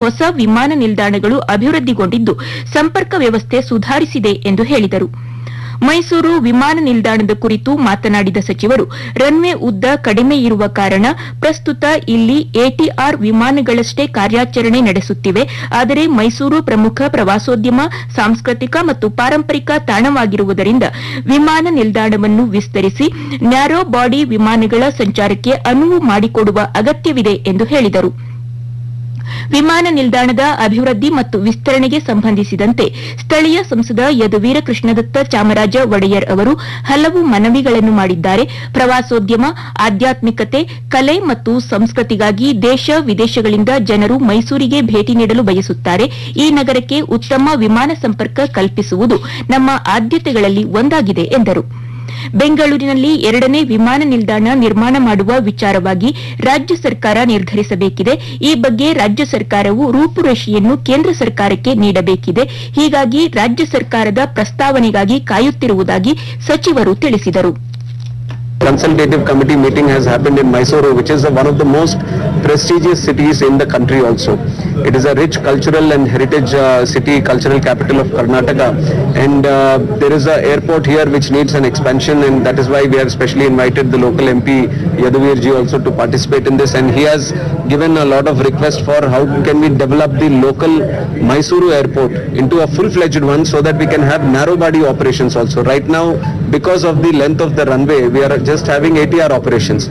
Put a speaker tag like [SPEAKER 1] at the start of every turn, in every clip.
[SPEAKER 1] ಹೊಸ ವಿಮಾನ ನಿಲ್ದಾಣಗಳು ಅಭಿವೃದ್ಧಿಗೊಂಡಿದ್ದು ಸಂಪರ್ಕ ವ್ಯವಸ್ಥೆ ಸುಧಾರಿಸಿದೆ ಎಂದು ಹೇಳಿದರು. ಮೈಸೂರು ವಿಮಾನ ನಿಲ್ದಾಣದ ಕುರಿತು ಮಾತನಾಡಿದ ಸಚಿವರು, ರನ್ವೇ ಉದ್ದ ಕಡಿಮೆ ಇರುವ ಕಾರಣ ಪ್ರಸ್ತುತ ಇಲ್ಲಿ ಎಟಿಆರ್ ವಿಮಾನಗಳಷ್ಟೇ ಕಾರ್ಯಾಚರಣೆ ನಡೆಸುತ್ತಿವೆ. ಆದರೆ ಮೈಸೂರು ಪ್ರಮುಖ ಪ್ರವಾಸೋದ್ಯಮ, ಸಾಂಸ್ಕೃತಿಕ ಮತ್ತು ಪಾರಂಪರಿಕ ತಾಣವಾಗಿರುವುದರಿಂದ ವಿಮಾನ ನಿಲ್ದಾಣವನ್ನು ವಿಸ್ತರಿಸಿ ನ್ಯಾರೋ ಬಾಡಿ ವಿಮಾನಗಳ ಸಂಚಾರಕ್ಕೆ ಅನುವು ಮಾಡಿಕೊಡುವ ಅಗತ್ಯವಿದೆ ಎಂದು ಹೇಳಿದರು. ವಿಮಾನ ನಿಲ್ದಾಣದ ಅಭಿವೃದ್ಧಿ ಮತ್ತು ವಿಸ್ತರಣೆಗೆ ಸಂಬಂಧಿಸಿದಂತೆ ಸ್ಥಳೀಯ ಸಂಸದ ಯದುವೀರ ಕೃಷ್ಣದತ್ತ ಚಾಮರಾಜ ಒಡೆಯರ್ ಅವರು ಹಲವು ಮನವಿಗಳನ್ನು ಮಾಡಿದ್ದಾರೆ. ಪ್ರವಾಸೋದ್ಯಮ, ಆಧ್ಯಾತ್ಮಿಕತೆ, ಕಲೆ ಮತ್ತು ಸಂಸ್ಕೃತಿಗಾಗಿ ದೇಶ ವಿದೇಶಗಳಿಂದ ಜನರು ಮೈಸೂರಿಗೆ ಭೇಟಿ ನೀಡಲು ಬಯಸುತ್ತಾರೆ. ಈ ನಗರಕ್ಕೆ ಉತ್ತಮ ವಿಮಾನ ಸಂಪರ್ಕ ಕಲ್ಪಿಸುವುದು ನಮ್ಮ ಆದ್ಯತೆಗಳಲ್ಲಿ ಒಂದಾಗಿದೆ ಎಂದರು. ಬೆಂಗಳೂರಿನಲ್ಲಿ 2ನೇ ವಿಮಾನ ನಿಲ್ದಾಣ ನಿರ್ಮಾಣ ಮಾಡುವ ವಿಚಾರವಾಗಿ ರಾಜ್ಯ ಸರ್ಕಾರ ನಿರ್ಧರಿಸಬೇಕಿದೆ. ಈ ಬಗ್ಗೆ ರಾಜ್ಯ ಸರ್ಕಾರವು ರೂಪುರೇಷೆಯನ್ನು ಕೇಂದ್ರ ಸರ್ಕಾರಕ್ಕೆ ನೀಡಬೇಕಿದೆ. ಹೀಗಾಗಿ ರಾಜ್ಯ ಸರ್ಕಾರದ ಪ್ರಸ್ತಾವನೆಗಾಗಿ ಕಾಯುತ್ತಿರುವುದಾಗಿ ಸಚಿವರು ತಿಳಿಸಿದರು.
[SPEAKER 2] Consultative committee meeting has happened in Mysuru, which is one of the most prestigious cities in the country also. It is a rich cultural and heritage city, cultural capital of Karnataka, and there is an airport here which needs an expansion, and that is why we have specially invited the local MP Yaduvir ji also to participate in this, and he has given a lot of requests for how can we develop the local Mysuru airport into a full-fledged one so that we can have narrow body operations also. Right now, because of the length of the runway, we are just having ATR operations.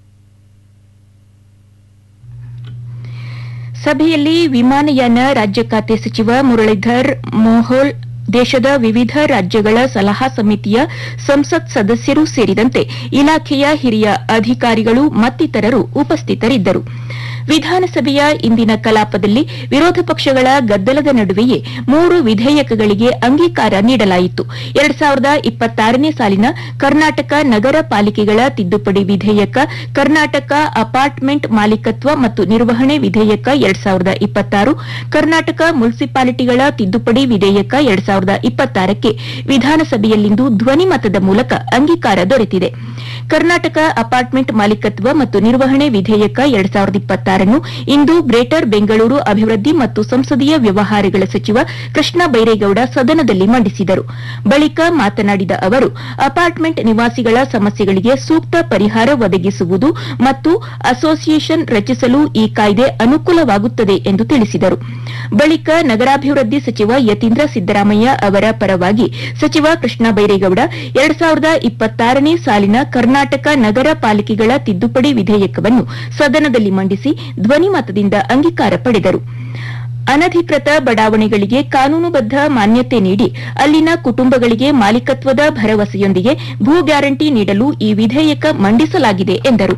[SPEAKER 1] ಸಭೆಯಲ್ಲಿ ವಿಮಾನಯಾನ ರಾಜ್ಯ ಖಾತೆ ಸಚಿವ ಮುರಳೀಧರ್ ಮೋಹೋಳ್, ದೇಶದ ವಿವಿಧ ರಾಜ್ಯಗಳ ಸಲಹಾ ಸಮಿತಿಯ ಸಂಸತ್ ಸದಸ್ಯರು ಸೇರಿದಂತೆ ಇಲಾಖೆಯ ಹಿರಿಯ ಅಧಿಕಾರಿಗಳು ಮತ್ತಿತರರು ಉಪಸ್ಥಿತರಿದ್ದರು. ವಿಧಾನಸಭೆಯ ಇಂದಿನ ಕಲಾಪದಲ್ಲಿ ವಿರೋಧ ಪಕ್ಷಗಳ ಗದ್ದಲದ ನಡುವೆಯೇ 3 ವಿಧೇಯಕಗಳಿಗೆ ಅಂಗೀಕಾರ ನೀಡಲಾಯಿತು. 2026ನೇ ಸಾಲಿನ ಕರ್ನಾಟಕ ನಗರ ಪಾಲಿಕೆಗಳ ತಿದ್ದುಪಡಿ ವಿಧೇಯಕ, ಕರ್ನಾಟಕ ಅಪಾರ್ಟ್ಮೆಂಟ್ ಮಾಲೀಕತ್ವ ಮತ್ತು ನಿರ್ವಹಣೆ ವಿಧೇಯಕ 2026, ಕರ್ನಾಟಕ ಮುನ್ಸಿಪಾಲಿಟಿಗಳ ತಿದ್ದುಪಡಿ ವಿಧೇಯಕ 2026ಕ್ಕೆ ವಿಧಾನಸಭೆಯಲ್ಲಿಂದು ಧ್ವನಿಮತದ ಮೂಲಕ ಅಂಗೀಕಾರ ದೊರೆತಿದೆ. ಕರ್ನಾಟಕ ಅಪಾರ್ಟ್ಮೆಂಟ್ ಮಾಲೀಕತ್ವ ಮತ್ತು ನಿರ್ವಹಣೆ ವಿಧೇಯಕ 2026 ಇಂದು ಗ್ರೇಟರ್ ಬೆಂಗಳೂರು ಅಭಿವೃದ್ಧಿ ಮತ್ತು ಸಂಸದೀಯ ವ್ಯವಹಾರಗಳ ಸಚಿವ ಕೃಷ್ಣ ಬೈರೇಗೌಡ ಸದನದಲ್ಲಿ ಮಂಡಿಸಿದರು. ಬಳಿಕ ಮಾತನಾಡಿದ ಅವರು, ಅಪಾರ್ಟ್ಮೆಂಟ್ ನಿವಾಸಿಗಳ ಸಮಸ್ಯೆಗಳಿಗೆ ಸೂಕ್ತ ಪರಿಹಾರ ಒದಗಿಸುವುದು ಮತ್ತು ಅಸೋಸಿಯೇಷನ್ ರಚಿಸಲು ಈ ಕಾಯ್ದೆ ಅನುಕೂಲವಾಗುತ್ತದೆ ಎಂದು ತಿಳಿಸಿದರು. ಬಳಿಕ ನಗರಾಭಿವೃದ್ಧಿ ಸಚಿವ ಯತೀಂದ್ರ ಸಿದ್ದರಾಮಯ್ಯ ಅವರ ಪರವಾಗಿ ಸಚಿವ ಕೃಷ್ಣ ಬೈರೇಗೌಡ 2026ನೇ ಸಾಲಿನ ಕರ್ನಾಟಕ ನಗರ ಪಾಲಿಕೆಗಳ ತಿದ್ದುಪಡಿ ವಿಧೇಯಕವನ್ನು ಸದನದಲ್ಲಿ ಮಂಡಿಸಿ ಧ್ವನಿಮತದಿಂದ ಅಂಗೀಕಾರ ಪಡೆದರು. ಅನಧಿಕೃತ ಬಡಾವಣೆಗಳಿಗೆ ಕಾನೂನುಬದ್ಧ ಮಾನ್ಯತೆ ನೀಡಿ ಅಲ್ಲಿನ ಕುಟುಂಬಗಳಿಗೆ ಮಾಲೀಕತ್ವದ ಭರವಸೆಯೊಂದಿಗೆ ಭೂ ಗ್ಯಾರಂಟಿ ನೀಡಲು ಈ ವಿಧೇಯಕ ಮಂಡಿಸಲಾಗಿದೆ ಎಂದರು.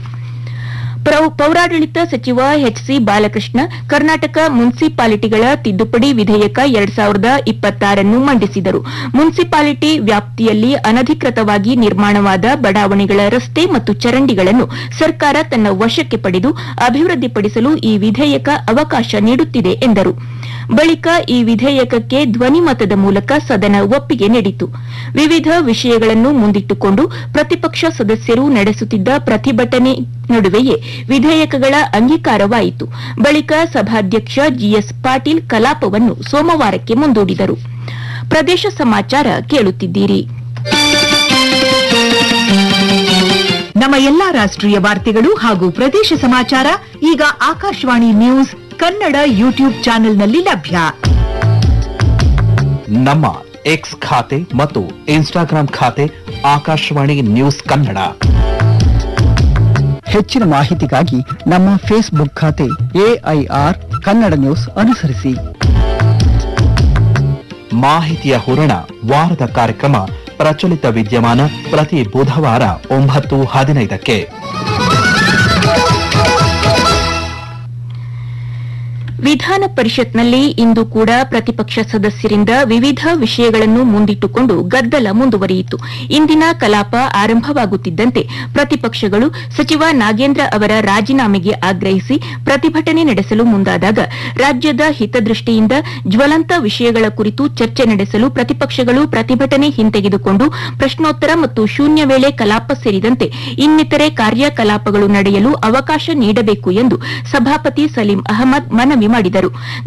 [SPEAKER 1] ಪೌರಾಡಳಿತ ಸಚಿವ ಎಚ್ಸಿ ಬಾಲಕೃಷ್ಣ ಕರ್ನಾಟಕ ಮುನ್ಸಿಪಾಲಿಟಿಗಳ ತಿದ್ದುಪಡಿ ವಿಧೇಯಕ 2026 ಮಂಡಿಸಿದರು. ಮುನ್ಸಿಪಾಲಿಟಿ ವ್ಯಾಪ್ತಿಯಲ್ಲಿ ಅನಧಿಕೃತವಾಗಿ ನಿರ್ಮಾಣವಾದ ಬಡಾವಣೆಗಳ ರಸ್ತೆ ಮತ್ತು ಚರಂಡಿಗಳನ್ನು ಸರ್ಕಾರ ತನ್ನ ವಶಕ್ಕೆ ಪಡೆದು ಅಭಿವೃದ್ಧಿಪಡಿಸಲು ಈ ವಿಧೇಯಕ ಅವಕಾಶ ನೀಡುತ್ತಿದೆ ಎಂದರು. ಬಳಿಕ ಈ ವಿಧೇಯಕಕ್ಕೆ ಧ್ವನಿಮತದ ಮೂಲಕ ಸದನ ಒಪ್ಪಿಗೆ ನೀಡಿತು. ವಿವಿಧ ವಿಷಯಗಳನ್ನು ಮುಂದಿಟ್ಟುಕೊಂಡು ಪ್ರತಿಪಕ್ಷ ಸದಸ್ಯರು ನಡೆಸುತ್ತಿದ್ದ ಪ್ರತಿಭಟನೆ ನಡುವೆಯೇ ವಿಧೇಯಕಗಳ ಅಂಗೀಕಾರವಾಯಿತು. ಬಳಿಕ ಸಭಾಧ್ಯಕ್ಷ ಜಿಎಸ್ ಪಾಟೀಲ್ ಕಲಾಪವನ್ನು ಸೋಮವಾರಕ್ಕೆ ಮುಂದೂಡಿದರು. ಪ್ರದೇಶ ಸಮಾಚಾರ ಕೇಳುತ್ತಿದ್ದೀರಿ.
[SPEAKER 3] ನಮ್ಮ ಎಲ್ಲಾ ರಾಷ್ಟ್ರೀಯ ವಾರ್ತೆಗಳು ಹಾಗೂ ಪ್ರದೇಶ ಸಮಾಚಾರ ಈಗ ಆಕಾಶವಾಣಿ ನ್ಯೂಸ್ ಕನ್ನಡ ಯೂಟ್ಯೂಬ್ ಚಾನೆಲ್ನಲ್ಲಿ ಲಭ್ಯ.
[SPEAKER 4] ನಮ್ಮ ಎಕ್ಸ್ ಖಾತೆ ಮತ್ತು ಇನ್ಸ್ಟಾಗ್ರಾಂ ಖಾತೆ ಆಕಾಶವಾಣಿ ನ್ಯೂಸ್ ಕನ್ನಡ.
[SPEAKER 5] ಹೆಚ್ಚಿನ ಮಾಹಿತಿಗಾಗಿ ನಮ್ಮ ಫೇಸ್ಬುಕ್ ಖಾತೆ AIR ಕನ್ನಡ ನ್ಯೂಸ್ ಅನುಸರಿಸಿ.
[SPEAKER 4] ಮಾಹಿತಿಯ ಹೂರಣ ವಾರದ ಕಾರ್ಯಕ್ರಮ ಪ್ರಚಲಿತ ವಿದ್ಯಮಾನ ಪ್ರತಿ ಬುಧವಾರ 9:15ಕ್ಕೆ.
[SPEAKER 1] ವಿಧಾನ ಪರಿಷತ್ನಲ್ಲಿ ಇಂದು ಕೂಡ ಪ್ರತಿಪಕ್ಷ ಸದಸ್ಯರಿಂದ ವಿವಿಧ ವಿಷಯಗಳನ್ನು ಮುಂದಿಟ್ಟುಕೊಂಡು ಗದ್ದಲ ಮುಂದುವರಿಯಿತು. ಇಂದಿನ ಕಲಾಪ ಆರಂಭವಾಗುತ್ತಿದ್ದಂತೆ ಪ್ರತಿಪಕ್ಷಗಳು ಸಚಿವ ನಾಗೇಂದ್ರ ಅವರ ರಾಜೀನಾಮೆಗೆ ಆಗ್ರಹಿಸಿ ಪ್ರತಿಭಟನೆ ನಡೆಸಲು ಮುಂದಾದಾಗ ರಾಜ್ಯದ ಹಿತದೃಷ್ಟಿಯಿಂದ ಜ್ವಲಂತ ವಿಷಯಗಳ ಕುರಿತು ಚರ್ಚೆ ನಡೆಸಲು ಪ್ರತಿಪಕ್ಷಗಳು ಪ್ರತಿಭಟನೆ ಹಿಂತೆಗೆದುಕೊಂಡು ಪ್ರಶ್ನೋತ್ತರ ಮತ್ತು ಶೂನ್ಯ ವೇಳೆ ಕಲಾಪ ಸೇರಿದಂತೆ ಇನ್ನಿತರೆ ಕಾರ್ಯಕಲಾಪಗಳು ನಡೆಯಲು ಅವಕಾಶ ನೀಡಬೇಕು ಎಂದು ಸಭಾಪತಿ ಸಲೀಂ ಅಹಮದ್ ಮನವಿ ಮಾಡಿದರು.